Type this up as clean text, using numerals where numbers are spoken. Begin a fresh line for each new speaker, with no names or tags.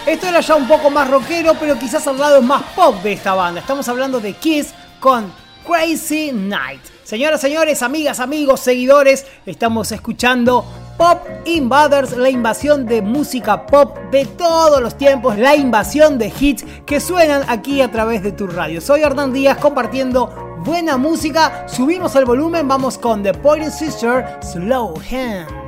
Esto era ya un poco más rockero, pero quizás al lado más pop de esta banda. Estamos hablando de Kiss con Crazy Night. Señoras, señores, amigas, amigos, seguidores, estamos escuchando Pop Invaders, la invasión de música pop de todos los tiempos, la invasión de hits que suenan aquí a través de tu radio. Soy Hernán Díaz compartiendo buena música. Subimos el volumen, vamos con The Pointer Sister, Slow Hand.